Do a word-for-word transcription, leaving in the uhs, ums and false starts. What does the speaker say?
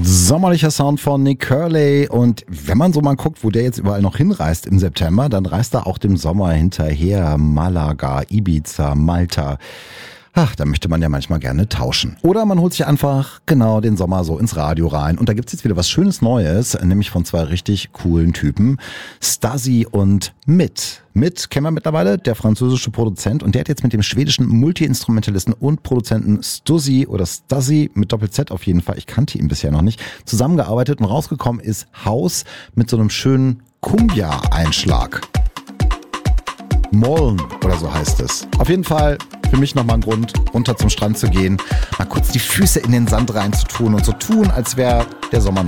Sommerlicher Sound von Nick Curley, und wenn man so mal guckt, wo der jetzt überall noch hinreist im September, dann reist er auch dem Sommer hinterher. Malaga, Ibiza, Malta. Ach, da möchte man ja manchmal gerne tauschen. Oder man holt sich einfach genau den Sommer so ins Radio rein. Und da gibt's jetzt wieder was Schönes Neues, nämlich von zwei richtig coolen Typen. Stasi und Mit. Mit kennen wir mittlerweile, der französische Produzent. Und der hat jetzt mit dem schwedischen Multi-Instrumentalisten und Produzenten Stuzzy oder Stasi mit Doppel-Z auf jeden Fall, ich kannte ihn bisher noch nicht, zusammengearbeitet. Und rausgekommen ist Haus mit so einem schönen Cumbia-Einschlag. Moln oder so heißt es. Auf jeden Fall für mich nochmal ein Grund, runter zum Strand zu gehen, mal kurz die Füße in den Sand reinzutun und so tun, als wäre der Sommer